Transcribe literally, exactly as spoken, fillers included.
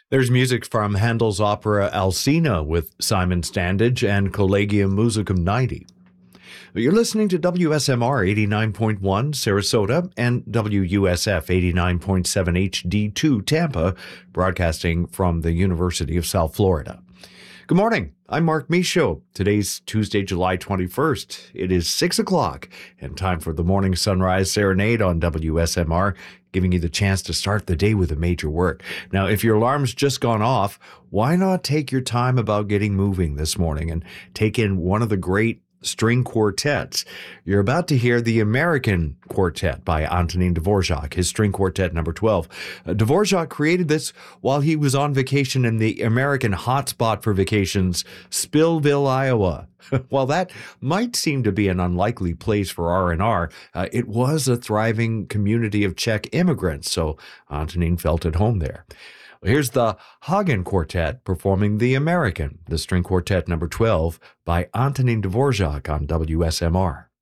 There's music from Handel's opera Alcina with Simon Standage and Collegium Musicum ninety. You're listening to W S M R eighty-nine point one Sarasota and W U S F eighty-nine point seven H D two Tampa, broadcasting from the University of South Florida. Good morning. I'm Mark Michaud. Today's Tuesday, July twenty-first. It is six o'clock and time for the Morning Sunrise Serenade on W S M R, giving you the chance to start the day with a major work. Now, if your alarm's just gone off, why not take your time about getting moving this morning and take in one of the great string quartets? You're about to hear the American Quartet by Antonin Dvorak, his string quartet number twelve. Uh, Dvorak created this while he was on vacation in the American hotspot for vacations, Spillville, Iowa. While that might seem to be an unlikely place for R and R, uh, it was a thriving community of Czech immigrants, so Antonin felt at home there. Here's the Hagen Quartet performing the American, the string quartet number twelve by Antonin Dvorak on W S M R.